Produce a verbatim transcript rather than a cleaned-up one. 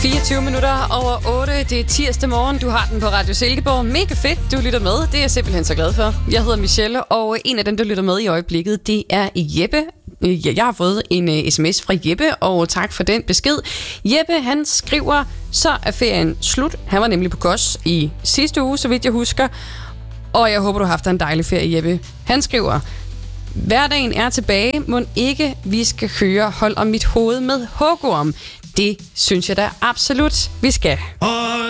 fireogtyve minutter over otte. Det er tirsdag morgen. Du har den på Radio Silkeborg. Mega fedt, du lytter med. Det er jeg simpelthen så glad for. Jeg hedder Michelle, og en af dem, der lytter med i øjeblikket, det er Jeppe. Jeg har fået en uh, sms fra Jeppe, og tak for den besked. Jeppe, han skriver, så er ferien slut. Han var nemlig på Kos i sidste uge, så vidt jeg husker. Og jeg håber, du har haft en dejlig ferie, Jeppe. Han skriver, hverdagen er tilbage. Må ikke vi skal høre Hold om mit hoved med Hågorm. Det synes jeg da absolut, vi skal.